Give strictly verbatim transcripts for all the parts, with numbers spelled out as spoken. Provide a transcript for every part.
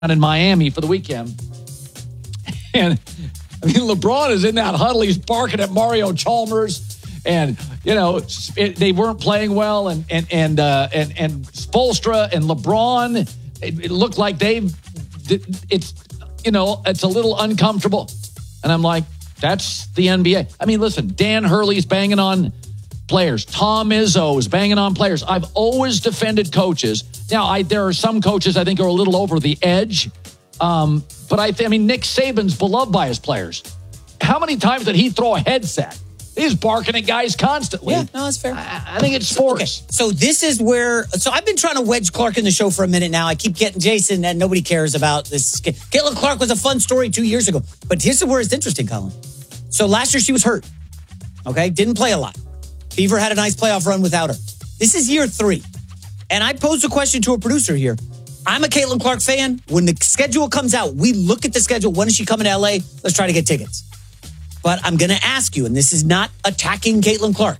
in Miami for the weekend. And, I mean, LeBron is in that huddle. He's barking at Mario Chalmers. And, you know, it, they weren't playing well. And and and uh, and, and Spoelstra and LeBron, it, it looked like they've, it's, you know, it's a little uncomfortable. And I'm like, that's the N B A. I mean, listen, Dan Hurley's banging on players. Tom Izzo is banging on players. I've always defended coaches. Now, I, there are some coaches I think are a little over the edge. Um, but I, th- I mean, Nick Saban's beloved by his players. How many times did he throw a headset? He's barking at guys constantly. Yeah, no, that's fair. I, I think it's sports. Okay, so this is where, so I've been trying to wedge Clark in the show for a minute now. I keep getting Jason and nobody cares about this. Caitlin Clark was a fun story two years ago. But here's where it's interesting, Colin. So last year she was hurt. Okay, didn't play a lot. Fever had a nice playoff run without her. This is year three. And I posed a question to a producer here. I'm a Caitlin Clark fan. When the schedule comes out, we look at the schedule. When is she coming to L A? Let's try to get tickets. But I'm going to ask you, and this is not attacking Caitlin Clark.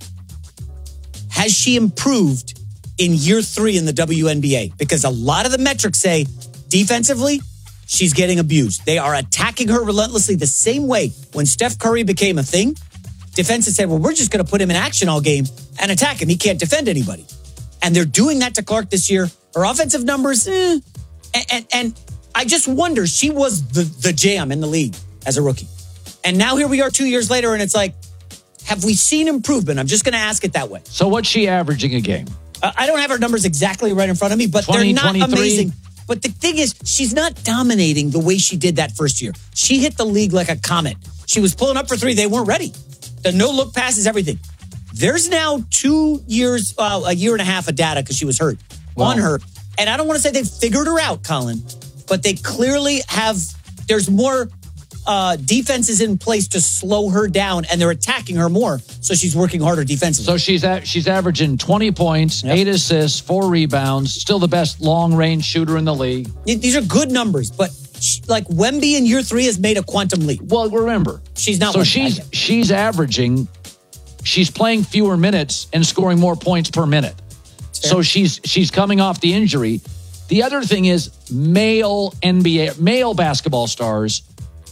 Has she improved in year three in the W N B A? Because a lot of the metrics say defensively, she's getting abused. They are attacking her relentlessly the same way when Steph Curry became a thing. Defense had said, well, we're just going to put him in action all game and attack him. He can't defend anybody. And they're doing that to Clark this year. Her offensive numbers, eh. And, and, and I just wonder, she was the, the jam in the league as a rookie. And now here we are two years later, and it's like, have we seen improvement? I'm just going to ask it that way. So what's she averaging a game? Uh, I don't have her numbers exactly right in front of me, but twenty, they're not twenty-three amazing. But the thing is, she's not dominating the way she did that first year. She hit the league like a comet. She was pulling up for three. They weren't ready. The no-look passes, everything. There's now two years, uh, a year and a half of data because she was hurt Wow. on her. And I don't want to say they've figured her out, Colin, but they clearly have, there's more uh, defenses in place to slow her down, and they're attacking her more, so she's working harder defensively. So she's at, she's averaging twenty points, Yep. eight assists, four rebounds, still the best long-range shooter in the league. These are good numbers, but she, like Wemby in year three has made a quantum leap. Well, remember, She's not So one she's guy yet. she's averaging, she's playing fewer minutes and scoring more points per minute. So she's she's coming off the injury. The other thing is male N B A, male basketball stars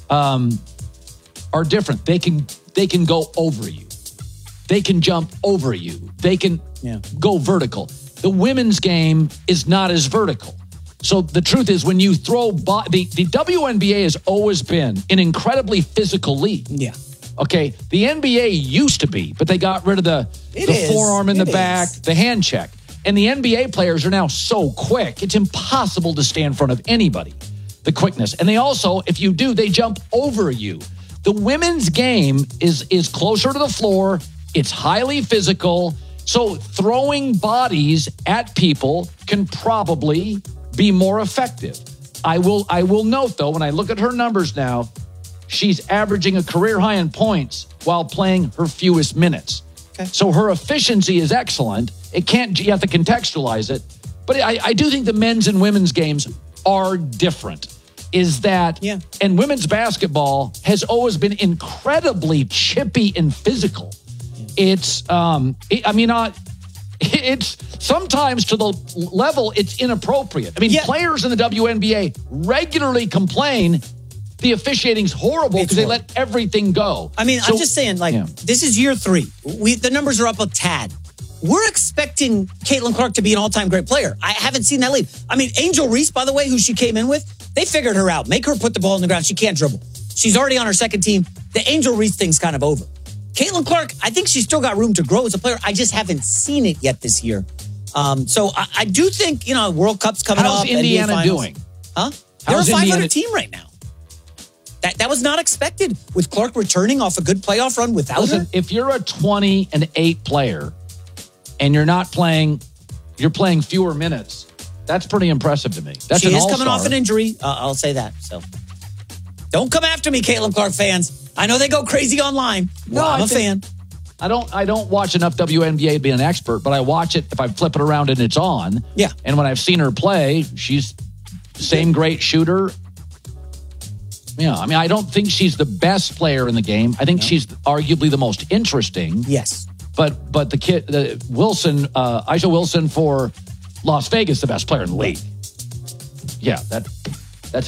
um, are different. They can they can go over you. They can jump over you. They can Yeah. go vertical. The women's game is not as vertical. So the truth is, when you throw bo- the the W N B A has always been an incredibly physical league. Yeah. Okay, the N B A used to be, but they got rid of the, It the is. forearm in the It back, is. the hand check. And the N B A players are now so quick, it's impossible to stay in front of anybody. The quickness. And they also, if you do, they jump over you. The women's game is is closer to the floor. It's highly physical. So throwing bodies at people can probably be more effective. I will I will note, though, when I look at her numbers now, she's averaging a career high in points while playing her fewest minutes. Okay. So her efficiency is excellent. It can't, you have to contextualize it. But I, I do think the men's and women's games are different. Is that, Yeah. and women's basketball has always been incredibly chippy and physical. It's, um, it, I mean, uh, it's sometimes to the level it's inappropriate. I mean, Yeah. players in the W N B A regularly complain the officiating's horrible It's because they horrible. let everything go. I mean, So- I'm just saying, like, Yeah. this is year three. We the numbers are up a tad. We're expecting Caitlin Clark to be an all-time great player. I haven't seen that leap. I mean, Angel Reese, by the way, who she came in with, they figured her out. Make her put the ball on the ground. She can't dribble. She's already on her second team. The Angel Reese thing's kind of over. Caitlin Clark, I think she's still got room to grow as a player. I just haven't seen it yet this year. Um, so I, I do think, you know, World Cup's coming How's up. N B A Indiana Finals. doing? Huh? They're How's a five hundred Indiana- team right now. That that was not expected with Clark returning off a good playoff run without Listen, her. if you're a twenty and eight player and you're not playing, you're playing fewer minutes, that's pretty impressive to me. That's She an is all-star. coming off an injury. Uh, I'll say that. So don't come after me, Caitlin Clark fans. I know they go crazy online. No, Well, I'm I a think- fan. I don't I don't watch enough W N B A to be an expert, but I watch it if I flip it around and it's on. Yeah. And when I've seen her play, she's the same great shooter. Yeah, I mean, I don't think she's the best player in the game. I think she's arguably the most interesting. Yes. But but the kid, the Wilson, uh, Aisha Wilson for Las Vegas, the best player in the league. Yeah, that